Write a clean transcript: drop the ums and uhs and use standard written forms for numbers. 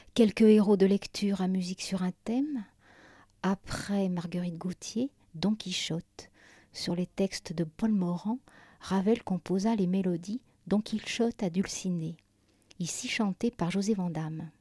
Quelques héros de lecture à musique sur un thème. Après Marguerite Gautier, Don Quichotte. Sur les textes de Paul Morand, Ravel composa les mélodies Don Quichotte à Dulcinée, ici chantées par José Vandamme.